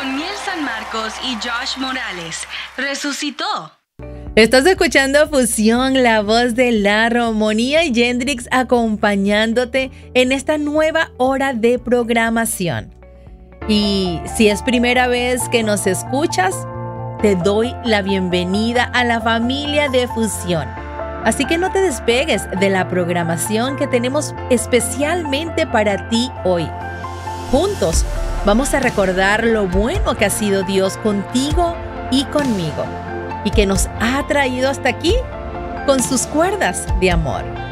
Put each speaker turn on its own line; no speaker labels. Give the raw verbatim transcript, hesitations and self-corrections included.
con Miel San Marcos y Josh Morales. Resucitó.
Estás escuchando Fusión, la voz de la armonía, y Yendrix acompañándote en esta nueva hora de programación. Y si es primera vez que nos escuchas, te doy la bienvenida a la familia de Fusión. Así que no te despegues de la programación que tenemos especialmente para ti hoy. Juntos vamos a recordar lo bueno que ha sido Dios contigo y conmigo, y que nos ha traído hasta aquí con sus cuerdas de amor.